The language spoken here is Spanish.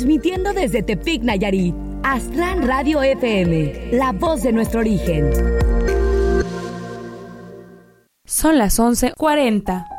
Transmitiendo desde Tepic, Nayarit. Aztlán Radio FM, la voz de nuestro origen. Son las 11:40.